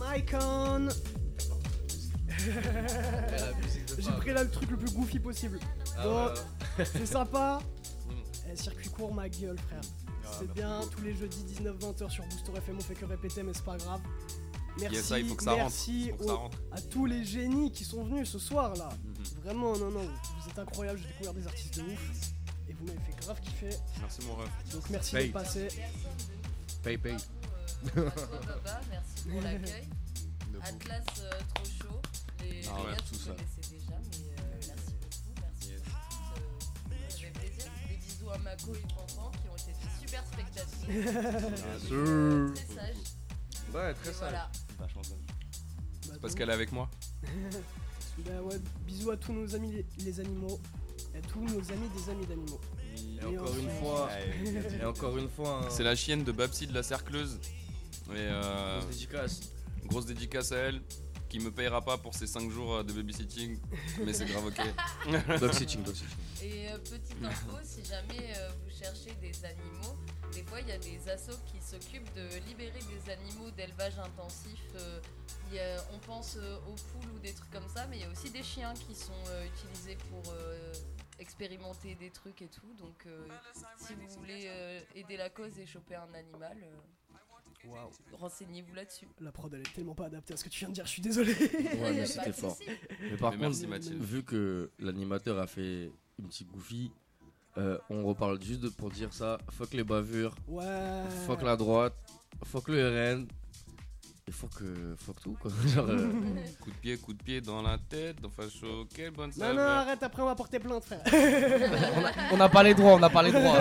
Icon. J'ai pris là le truc le plus goofy possible. Bon, c'est sympa. Circuit court, ma gueule, frère. C'est bien, tous les jeudis 19-20h sur Booster FM, on fait que répéter, mais c'est pas grave. Merci, il faut que ça merci à tous les génies qui sont venus ce soir là. Vraiment, non, vous êtes incroyables, j'ai découvert des artistes de ouf. Et vous m'avez fait grave kiffer. Merci mon ref. Donc merci de passer. Paye. Merci pour l'accueil. Atlas, trop chaud. Les gars, vous connaissez déjà, mais merci beaucoup. Merci beaucoup. Ça fait plaisir. Des bisous à Mako et Fanfan qui ont été des super spectateurs. Très sages. Ouais, très sage. Voilà. Vachement sage. C'est parce qu'elle est avec moi. Bah ouais, bisous à tous nos amis les animaux. Et à tous nos amis des amis d'animaux. Et encore une fois. C'est la chienne de Babsi de la Cercleuse. Et grosse dédicace à elle. Qui me payera pas pour ses 5 jours de babysitting, mais c'est grave ok. Dog sitting. Et petite info, si jamais vous cherchez des animaux, des fois il y a des assos qui s'occupent de libérer des animaux d'élevage intensif. On pense aux poules ou des trucs comme ça, mais il y a aussi des chiens qui sont utilisés pour expérimenter des trucs et tout. Donc si vous voulez aider la cause et choper un animal... renseignez-vous là-dessus. La prod elle est tellement pas adaptée à ce que tu viens de dire, je suis désolé. Ouais, mais c'était fort. Mais par contre, vu que l'animateur a fait une petite goofy, on reparle juste pour dire ça. Fuck les bavures. Ouais. Fuck la droite. Fuck le RN. Et fuck tout quoi. Genre, coup de pied dans la tête, dans facho, quelle bonne saveur. Non, arrête, après on va porter plainte, frère. on n'a pas les droits. Non.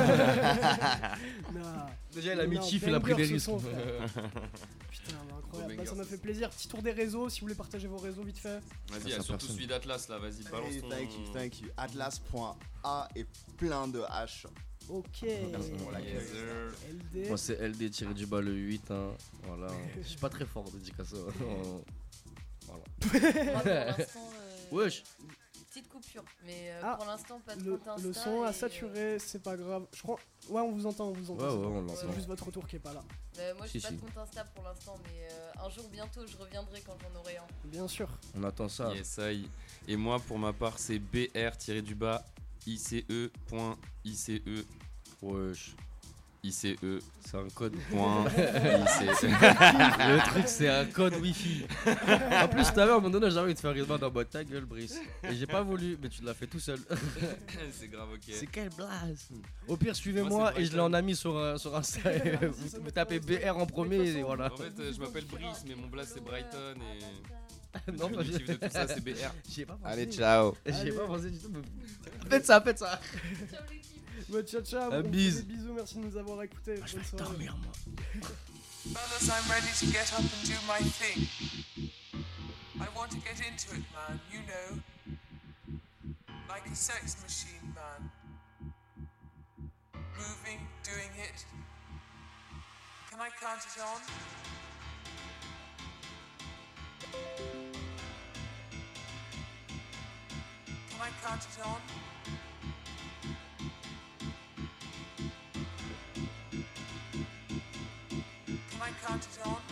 Déjà, il a mis chiffre, il a pris des risques. Putain, incroyable. Ça m'a fait plaisir. Petit tour des réseaux, si vous voulez partager vos réseaux vite fait. Vas-y, il y a surtout celui d'Atlas là, vas-y, balance ton... Thank you. Atlas.a et plein de H. Ok. LD. Moi, c'est LD-du-bas le 8. Hein. Voilà. Je suis pas très fort en dédicace. Voilà. Pour l'instant, wesh. petite coupure, mais pour l'instant pas de compte Insta. Le son a saturé, c'est pas grave. Je crois. Ouais, on vous entend. Ouais, on l'entend. C'est juste votre retour qui est pas là. Moi, j'ai pas de compte Insta pour l'instant, mais un jour bientôt, je reviendrai quand j'en aurai un. Bien sûr. On attend ça. Yes, aïe. Et moi, pour ma part, c'est br-du-bas ice.ice. Wesh. ICE, c'est un code. ICE. Le truc, c'est un code Wi-Fi. En plus, tout à l'heure, à un moment donné, j'ai envie de faire rire dans ta gueule, Brice. Et j'ai pas voulu, mais tu l'as fait tout seul. C'est grave ok. C'est quelle blague. Au pire, suivez-moi et je l'ai en ami sur Insta. Vous tapez BR en premier et voilà. En fait, je m'appelle Brice, mais mon blaze c'est Brighton et. Non, le collectif de tout ça, c'est BR. J'y ai pas pensé. Allez, ciao. J'y ai pas pensé du tout. Faites ça. Bah, ciao. Bisous. Bisous, merci de nous avoir écoutés. Je vais dormir, moi. Fellas, I'm ready to get up and do my thing. I want to get into it, man, you know. Like a sex machine, man. Moving, doing it. Can I count it on? Can I count it on? Can I count it on?